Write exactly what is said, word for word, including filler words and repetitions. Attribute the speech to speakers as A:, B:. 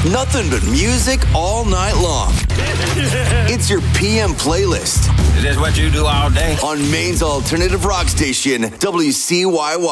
A: Nothing but music all night long. It's your P M playlist.
B: Is this what you do all day?
A: On Maine's alternative rock station, W C Y Y.